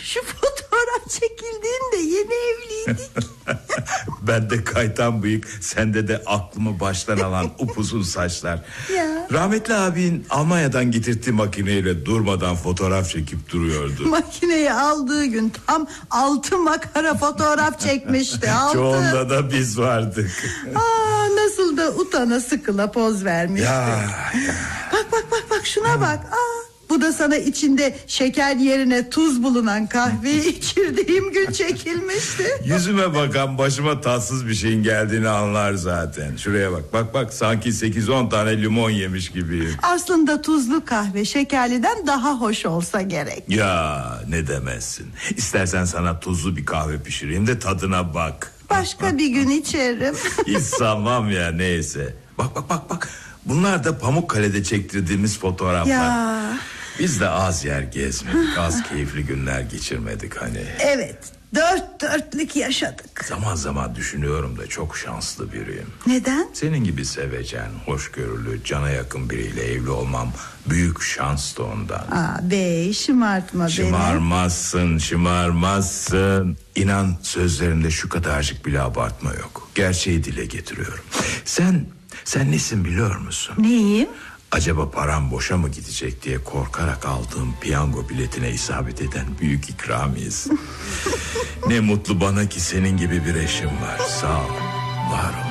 Şu fotoğraf çekildiğinde yeni evliydik. Ben de kaytan bıyık, sende de aklımı baştan alan upuzun saçlar. Ya. Rahmetli abin Almanya'dan getirdiği makineyle durmadan fotoğraf çekip duruyordu. Makineyi aldığı gün tam 6 makara fotoğraf çekmişti. 6. Çoğunda da biz vardık. Nasıl da utana sıkıla poz vermişti. Ya. Bak şuna bak. Bu da sana içinde şeker yerine tuz bulunan kahveyi içirdiğim gün çekilmişti. Yüzüme bakan başıma tatsız bir şeyin geldiğini anlar zaten. Şuraya bak sanki 8-10 tane limon yemiş gibiyim. Aslında tuzlu kahve şekerliden daha hoş olsa gerek. Ya ne demezsin. İstersen sana tuzlu bir kahve pişireyim de tadına bak. Başka bir gün içerim. Hiç sanmam ya, neyse. Bak. Bunlar da Pamukkale'de çektirdiğimiz fotoğraflar. Ya. Biz de az yer gezmedik, az keyifli günler geçirmedik hani. Evet, dörtlük yaşadık. Zaman zaman düşünüyorum da çok şanslı biriyim. Neden? Senin gibi sevecen, hoşgörülü, cana yakın biriyle evli olmam büyük şanstı ondan. Bey, şımartma beni. Şımarmazsın. İnan sözlerimde şu kadarcık bile abartma yok. Gerçeği dile getiriyorum. Sen nesin biliyor musun? Neyim? Acaba param boşa mı gidecek diye korkarak aldığım piyango biletine isabet eden büyük ikramiyesin. Ne mutlu bana ki senin gibi bir eşim var. Sağ ol, var ol.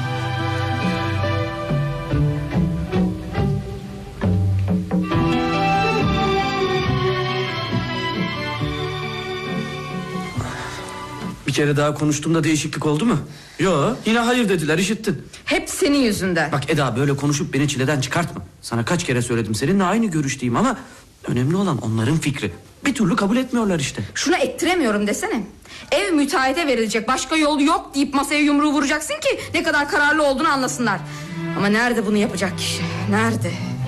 Bir kere daha konuştuğumda değişiklik oldu mu? Yo, yine hayır dediler, işittin. Hep senin yüzünden. Bak Eda, böyle konuşup beni çileden çıkartma. Sana kaç kere söyledim, seninle aynı görüşteyim ama önemli olan onların fikri. Bir türlü kabul etmiyorlar işte. Şunu ettiremiyorum desene. Ev müteahhite verilecek, başka yol yok deyip masaya yumruğu vuracaksın ki ne kadar kararlı olduğunu anlasınlar. Ama nerede bunu yapacak kişi? Nerede?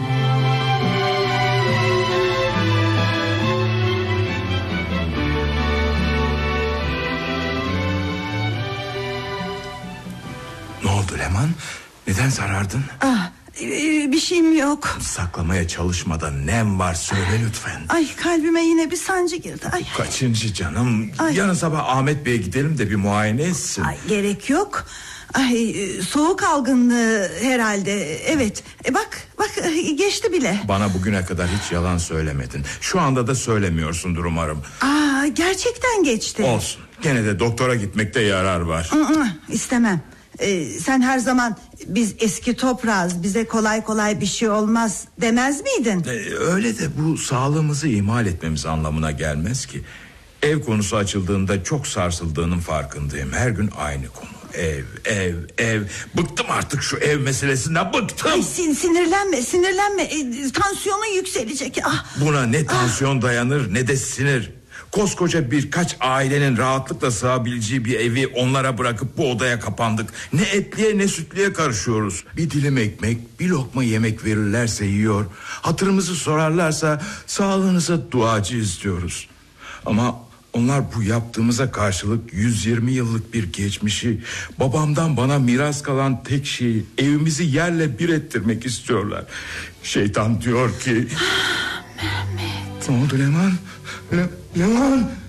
Ne oldu Leman? Neden sarardın? Bir şeyim yok. Saklamaya çalışmadan nem var söyle lütfen. Ay, kalbime yine bir sancı girdi. Ay. Kaçıncı canım? Yarın sabah Ahmet Bey'e gidelim de bir muayene etsin. Gerek yok. Soğuk algınlığı herhalde. Evet. Bak geçti bile. Bana bugüne kadar hiç yalan söylemedin. Şu anda da söylemiyorsundur umarım. Gerçekten geçti. Olsun. Gene de doktora gitmekte yarar var. İstemem. Sen her zaman biz eski toprağız, bize kolay kolay bir şey olmaz demez miydin? Öyle de bu sağlığımızı ihmal etmemiz anlamına gelmez ki. Ev konusu açıldığında çok sarsıldığının farkındayım. Her gün aynı konu. Ev. Bıktım artık şu ev meselesinden, bıktım. Ay, sinirlenme. Tansiyonun yükselecek. Buna ne tansiyon dayanır ne de sinir. Koskoca birkaç ailenin rahatlıkla sığabileceği bir evi onlara bırakıp bu odaya kapandık. Ne etliye ne sütlüye karışıyoruz. Bir dilim ekmek, bir lokma yemek verirlerse yiyor. Hatırımızı sorarlarsa sağlığınıza duacı istiyoruz. Ama onlar bu yaptığımıza karşılık 120 yıllık bir geçmişi, babamdan bana miras kalan tek şeyi, evimizi yerle bir ettirmek istiyorlar. Şeytan diyor ki... Mehmet. Ne oldu Leman? Leman.